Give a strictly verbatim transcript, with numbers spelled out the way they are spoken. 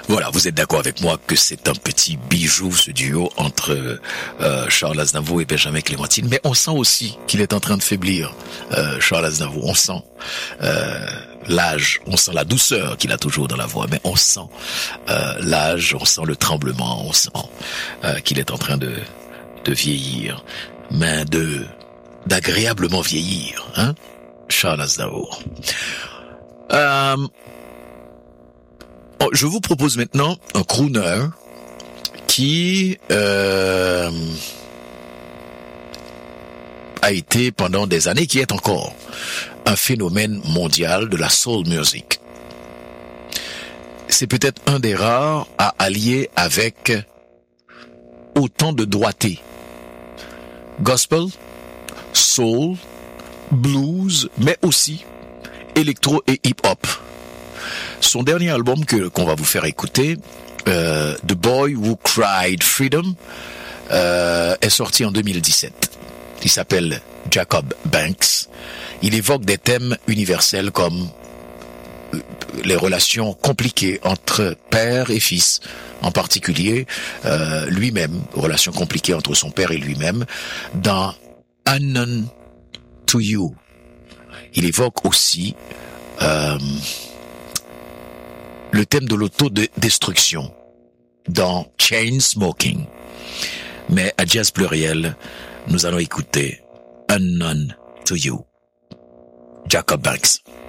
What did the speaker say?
Voilà, vous êtes d'accord avec moi que c'est un petit bijou, ce duo entre euh, Charles Aznavour et Benjamin Clémentine, mais on sent aussi qu'il est en train de faiblir, euh, Charles Aznavour. On sent euh, l'âge, on sent la douceur qu'il a toujours dans la voix, mais on sent euh, l'âge, on sent le tremblement, on sent euh, qu'il est en train de, de vieillir, mais de d'agréablement vieillir, hein, Charles Aznavour. Euh, oh, je vous propose maintenant un crooner qui euh, a été pendant des années, qui est encore un phénomène mondial de la soul music. C'est peut-être un des rares à allier avec autant de doigté. Gospel, soul, blues, mais aussi électro et hip-hop. Son dernier album que qu'on va vous faire écouter, euh, The Boy Who Cried Freedom, euh, est sorti en deux mille dix-sept. Il s'appelle Jacob Banks. Il évoque des thèmes universels comme les relations compliquées entre père et fils, en particulier euh, lui-même, relations compliquées entre son père et lui-même, dans Unknown to You. Il évoque aussi euh, le thème de l'autodestruction dans Chainsmoking. Mais à Jazz Pluriel, nous allons écouter Unknown to You, Jacob Banks.